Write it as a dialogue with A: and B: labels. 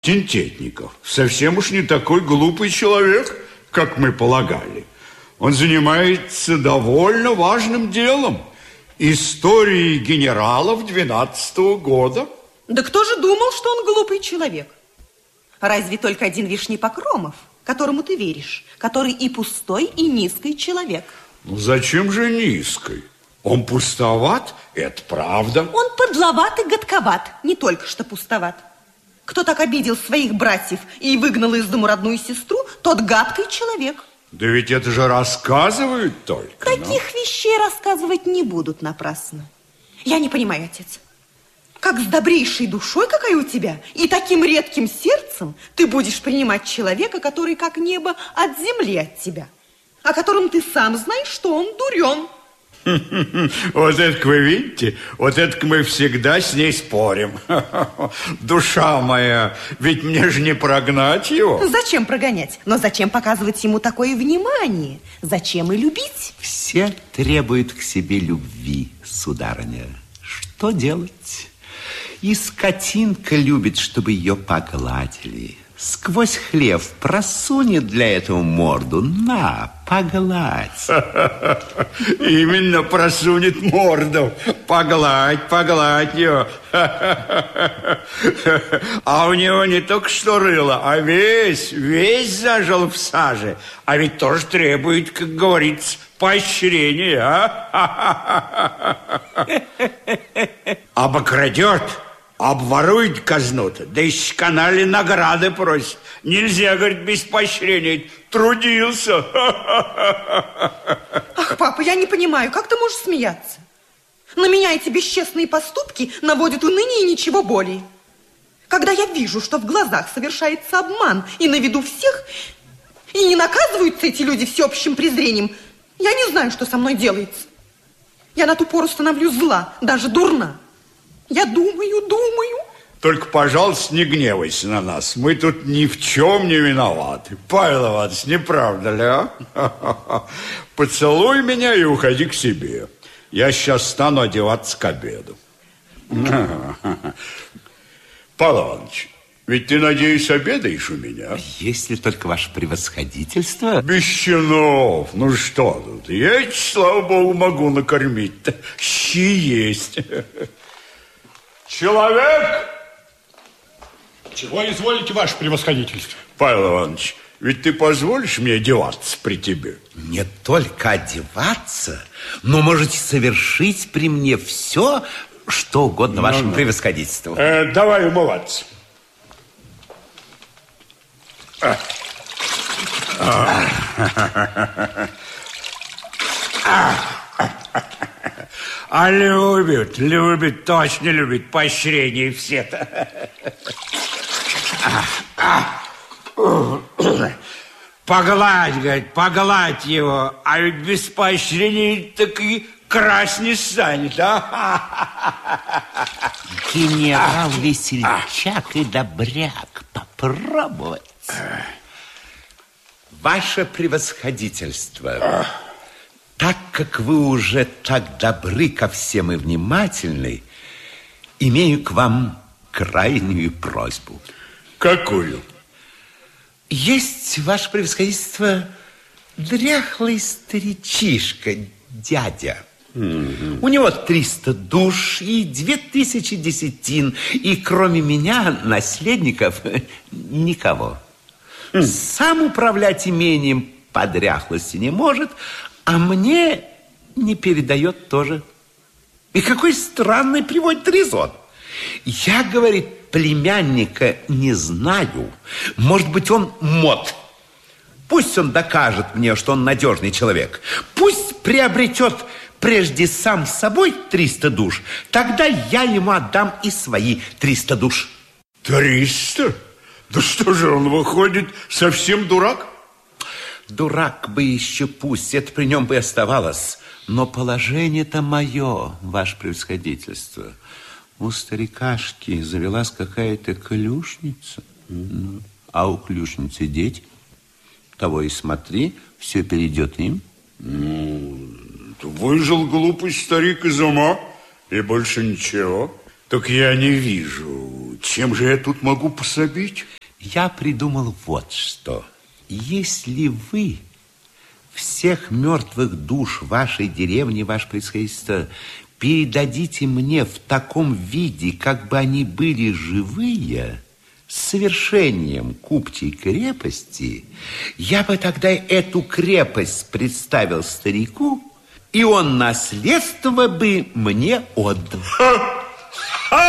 A: Тинтетников совсем уж не такой глупый человек, как мы полагали. Он занимается довольно важным делом. Историей генералов 12-го года.
B: Да кто же думал, что он глупый человек? Разве только один Вишний Покромов, которому ты веришь, который и пустой, и низкий человек.
A: Ну зачем же низкий? Он пустоват, это правда.
B: Он подловат и гадковат, не только что пустоват. Кто так обидел своих братьев и выгнал из дому родную сестру, тот гадкий человек.
A: Да ведь это же рассказывают только.
B: Таких вещей рассказывать не будут напрасно. Я не понимаю, отец. Как с добрейшей душой, какая у тебя, и таким редким сердцем ты будешь принимать человека, который как небо от земли от тебя, о котором ты сам знаешь, что он дурен.
A: Вот это вы видите, вот это мы всегда с ней спорим. Душа моя, ведь мне же не прогнать его.
B: Зачем прогонять? Но зачем показывать ему такое внимание? Зачем и любить?
C: Все требуют к себе любви, сударыня. Что делать? И скотинка любит, чтобы ее погладили. Сквозь хлев просунет для этого морду. На, погладь.
A: Именно просунет морду. Погладь ее. А у него не только что рыло, а весь зажил в саже. А ведь тоже требует, как говорится, поощрения. Обокрадет, обворует казну-то, да из канале награды просит. Нельзя, говорит, без поощрения. Трудился.
B: Ах, папа, я не понимаю, как ты можешь смеяться? На меня эти бесчестные поступки наводят уныние и ничего более. Когда я вижу, что в глазах совершается обман и на виду всех, и не наказываются эти люди всеобщим презрением, я не знаю, что со мной делается. Я на ту пору становлюсь зла, даже дурна. Я думаю.
A: Только, пожалуйста, не гневайся на нас. Мы тут ни в чем не виноваты. Павел Иванович, не правда ли, а? Поцелуй меня и уходи к себе. Я сейчас стану одеваться к обеду. Павел Иванович, ведь ты, надеюсь, обедаешь у меня?
C: Если только ваше превосходительство...
A: Без чинов. Ну что тут? Я, слава богу, могу накормить-то. Щи есть. Человек!
D: Чего изволите, ваше превосходительство?
A: Павел Иванович, ведь ты позволишь мне одеваться при тебе?
C: Не только одеваться, но можете совершить при мне все, что угодно вашему превосходительству.
A: Давай умываться. А любит, точно любит поощрение все-то. Погладь, говорит, погладь его, а ведь без поощрения так и красней станет, а?
C: Генерал весельчак и добряк. Попробовать. Ваше превосходительство, так как вы уже так добры ко всем и внимательны, имею к вам крайнюю просьбу.
A: Какую?
C: Есть, ваше превосходительство, дряхлый старичишка, дядя. У него 300 душ и 2000 десятин, и кроме меня, наследников, никого. Сам управлять имением по дряхлости не может, а мне не передает тоже. И какой странный приводит резон. Я, говорит, племянника не знаю. Может быть, он мод. Пусть он докажет мне, что он надежный человек. Пусть приобретет прежде сам с собой 300 душ. Тогда я ему отдам и свои 300 душ.
A: 300? Да что же он выходит, совсем дурак?
C: Дурак бы еще пусть, это при нем бы и оставалось. Но положение-то мое, ваше превосходительство. У старикашки завелась какая-то клюшница. А у клюшницы дети. Того и смотри, все перейдет им.
A: Выжил глупый старик из ума, и больше ничего. Так я не вижу, Чем же я тут могу пособить?
C: Я придумал вот что. Если вы всех мертвых душ вашей деревни, ваше превосходительство, передадите мне в таком виде, как бы они были живые, с совершением купчей крепости, я бы тогда эту крепость представил старику, и он наследство бы мне отдал.